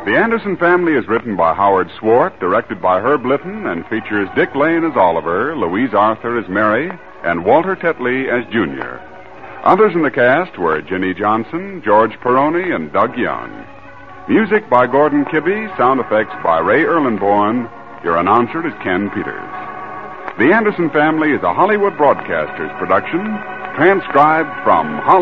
The Anderson Family is written by Howard Swart, directed by Herb Litton, and features Dick Lane as Oliver, Louise Arthur as Mary, and Walter Tetley as Junior. Others in the cast were Ginny Johnson, George Peroni, and Doug Young. Music by Gordon Kibbe, sound effects by Ray Erlenborn. Your announcer is Ken Peters. The Anderson Family is a Hollywood Broadcasters production, transcribed from Hollywood.